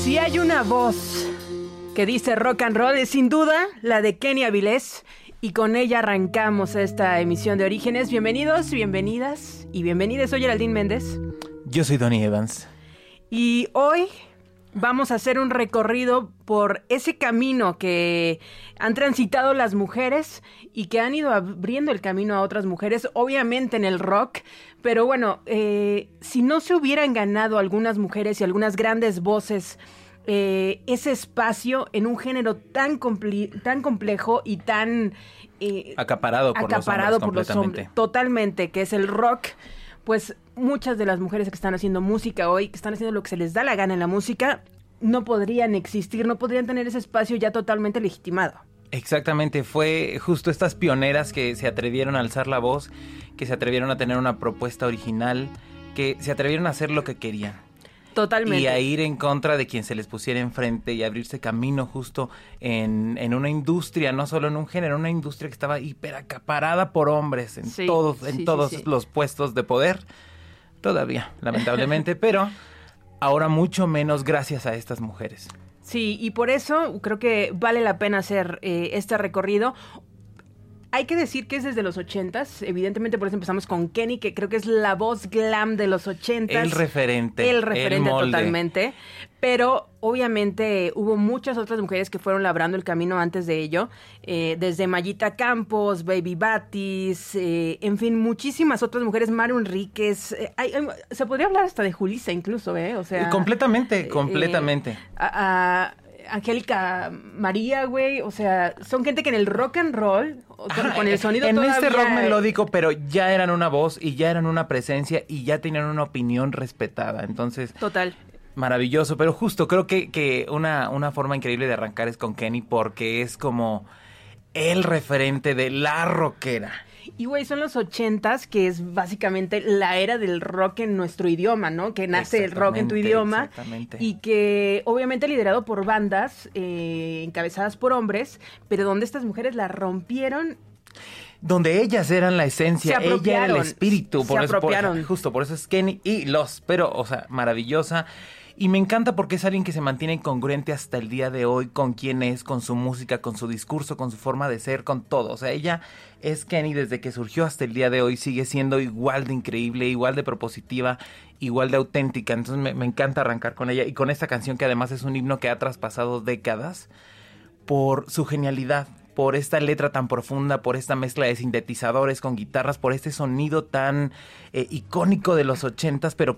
Si hay una voz que dice rock and roll, es sin duda la de Kenny Avilés. Y con ella arrancamos esta emisión de Orígenes. Bienvenidos, bienvenidas y bienvenidas. Soy Geraldine Méndez. Yo soy Donny Evans. Y hoy vamos a hacer un recorrido por ese camino que han transitado las mujeres y que han ido abriendo el camino a otras mujeres, obviamente en el rock. Pero bueno, si no se hubieran ganado algunas mujeres y algunas grandes voces ese espacio en un género tan complejo y tan acaparado por los hombres, totalmente, que es el rock, pues muchas de las mujeres que están haciendo música hoy, que están haciendo lo que se les da la gana en la música, no podrían existir, no podrían tener ese espacio ya totalmente legitimado. Exactamente, fue justo estas pioneras que se atrevieron a alzar la voz, que se atrevieron a tener una propuesta original, que se atrevieron a hacer lo que querían. Totalmente. Y a ir en contra de quien se les pusiera enfrente y abrirse camino justo en una industria, no solo en un género, una industria que estaba hiperacaparada por hombres en todos los puestos de poder. Todavía, lamentablemente, pero ahora mucho menos gracias a estas mujeres. Sí, y por eso creo que vale la pena hacer este recorrido. Hay que decir que es desde los 80s, evidentemente por eso empezamos con Kenny, que creo que es la voz glam de los 80s. El referente totalmente. Pero obviamente hubo muchas otras mujeres que fueron labrando el camino antes de ello, desde Mayita Campos, Baby Batis, en fin, muchísimas otras mujeres, Maru Enríquez, se podría hablar hasta de Julissa incluso, o sea... Completamente. Angélica María, güey, o sea, son gente que en el rock and roll, con el sonido en todavía... este rock melódico, pero ya eran una voz y ya eran una presencia y ya tenían una opinión respetada, entonces... Total. Maravilloso, pero justo creo que una forma increíble de arrancar es con Kenny porque es como el referente de la rockera. Y güey, son los 80s, que es básicamente la era del rock en nuestro idioma, ¿no? Que nace el rock en tu idioma. Exactamente. Y que obviamente liderado por bandas encabezadas por hombres, pero donde estas mujeres la rompieron. Donde ellas eran la esencia, ella era el espíritu. Se apropiaron. Justo por eso es Kenny y pero, o sea, maravillosa. Y me encanta porque es alguien que se mantiene congruente hasta el día de hoy con quién es, con su música, con su discurso, con su forma de ser, con todo. O sea, ella es Kenny desde que surgió hasta el día de hoy, sigue siendo igual de increíble, igual de propositiva, igual de auténtica. Entonces me encanta arrancar con ella y con esta canción que además es un himno que ha traspasado décadas por su genialidad, por esta letra tan profunda, por esta mezcla de sintetizadores con guitarras, por este sonido tan icónico de los 80s, pero